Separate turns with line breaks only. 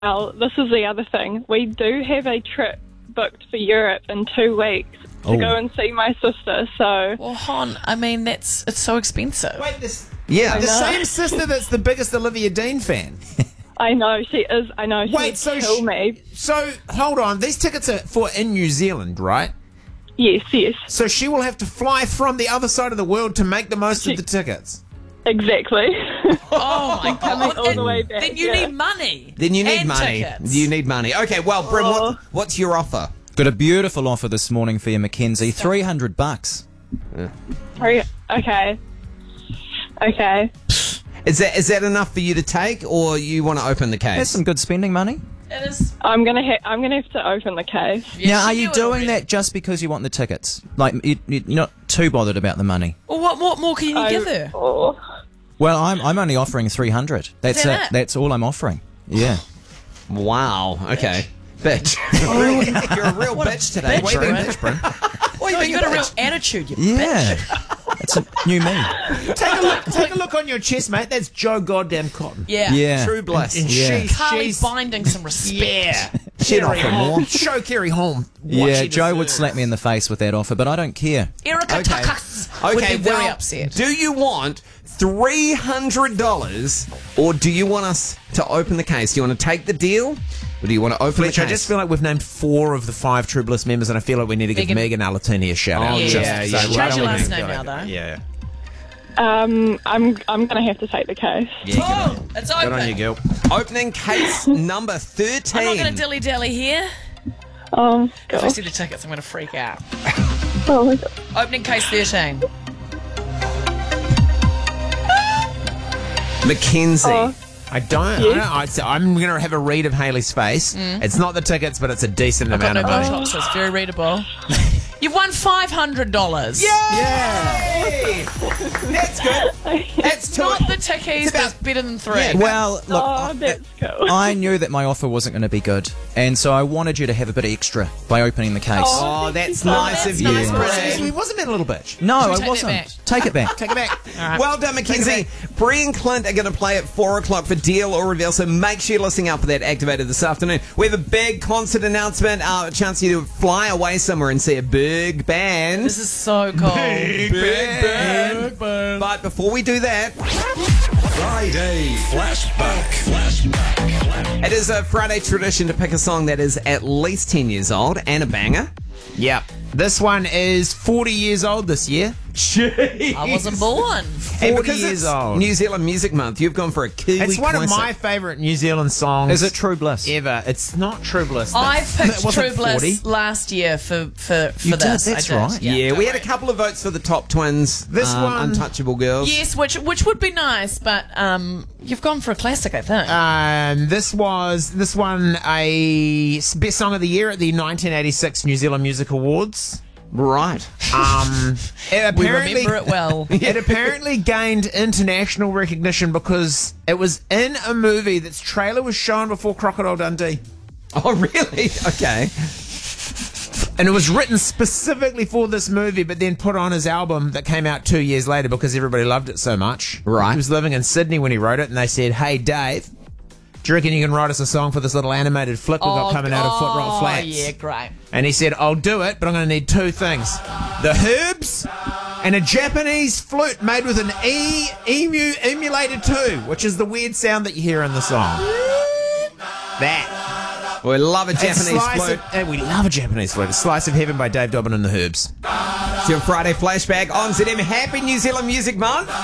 Well, this is the other thing. We do have a trip booked for Europe in 2 weeks to go and see my sister, so...
Well, Hon, I mean, it's so expensive.
Wait, the
Yeah.
same sister that's the biggest Olivia Dean fan.
I know, she is. I know, she would kill me.
So, hold on. These tickets are for in New Zealand, right?
Yes, yes,
So she will have to fly from the other side of the world to make the most of the tickets.
exactly.
Oh, my God.
all the way back,
Then you
yeah.
need money.
Then you need
and
money.
Tickets.
You need money. Okay, well, Bryn,
Oh.
what's your offer?
Got a beautiful offer this morning for you, Mackenzie. $300.
Okay. Okay.
Is that enough for you to take, or you want to open the case?
That's some good spending money.
It is.
I'm gonna have to open the case.
Now, are
she
you
knew it
doing
already.
that just because you want the tickets? Like, you're not too bothered about the money?
Well, what more can you give her?
Oh.
Well, I'm only offering 300. That's
Is that it?
That's all I'm offering. Yeah.
Wow. Okay. Bitch. You're a real bitch today.
bitch,
What do you
Bryn.
think, bitch, Bryn? What
No,
do you
you got a real
bitch?
attitude, you
Yeah. It's a new me.
Take a look on your chest, mate. That's Joe Goddamn Cotton.
Yeah.
Yeah.
True bliss.
Yeah.
Carly binding some respect.
Yeah.
She'd offer more.
Show Kerry Holm. what
Yeah,
she
Joe would
deserves.
slap me in the face with that offer, but I don't care.
Erica
Okay.
Tuckus would
Okay,
be very
well,
upset.
do you want $300, or do you want us to open the case? Do you want to take the deal, or do you want to open
Fletcher,
the
I
case?
just feel like we've named 4 of the 5 True Bliss members, and I feel like we need to give
Megan-
Megan Alatini a shout out.
Oh,
just
yeah,
to
yeah.
say,
Change
why
your
don't we
last
go
name
like
now,
that?
though.
Yeah.
I'm gonna have to take the case.
Oh, it's open.
Good on you, girl.
Opening case number 13.
I'm not going to dilly-dally here.
Oh
If I
god.
see the tickets, I'm going to freak out.
Oh my god.
Opening case 13.
Mackenzie.
Oh.
I don't. I'm going to have a read of Hayley's face. It's not the tickets, but it's a decent
Got
amount
no
of money.
Botox, so it's very readable. You've won $500.
Yay! That's good. That's two.
Not the tickies, but it's better than 3.
Well, look,
Oh, that's cool.
I knew that my offer wasn't going to be good, and so I wanted you to have a bit extra by opening the case.
Oh, that's nice
that's
of you.
nice,
Bryn.
Excuse me, he wasn't being a little bitch.
No,
Should we
I
take that
wasn't.
back?
Take it back.
Take it back.
Well done, Mackenzie. Bree and Clint are going to play at 4 o'clock for Deal or Reveal, so make sure you're listening out for that activated this afternoon. We have a big concert announcement, a chance for you to fly away somewhere and see a big band.
This is so cool.
Big band. But before we do that,
Friday Flashback.
it is a Friday tradition to pick a song that is at least 10 years old and a banger.
Yep. This one is 40 years old this year.
Jeez.
I wasn't born.
And
40
because
years
it's
old.
New Zealand Music Month, you've gone for a Kiwi
It's one of
classic.
my favourite New Zealand songs.
Is it True Bliss?
Ever. It's not True Bliss.
I
That
picked
wasn't
True Bliss
40.
last year for
You did,
this.
that's
I did.
right.
Yeah, we had a couple of votes for the top twins.
This one-
Untouchable Girls.
Yes, which would be nice, but you've gone for a classic, I think.
This won a best song of the year at the 1986 New Zealand Music Awards.
Right.
It
we
apparently
remember it well.
it apparently gained international recognition because it was in a movie that's trailer was shown before Crocodile Dundee.
Oh, really? Okay.
And it was written specifically for this movie, but then put on his album that came out 2 years later because everybody loved it so much.
Right.
He was living in Sydney when he wrote it, and they said, "Hey, Dave, do you reckon you can write us a song for this little animated flick we've got coming out of Foot Rock Flats?"
yeah, great.
And he said, "I'll do it, but I'm going to need 2 things. The Herbs and a Japanese flute made with an emu emulated too, which is the weird sound that you hear in the song." That.
We love a
It's
Japanese
Slice
flute.
of- we love a Japanese flute. Slice of Heaven by Dave Dobbin and the Herbs.
It's your Friday flashback on ZM. Happy New Zealand Music Month.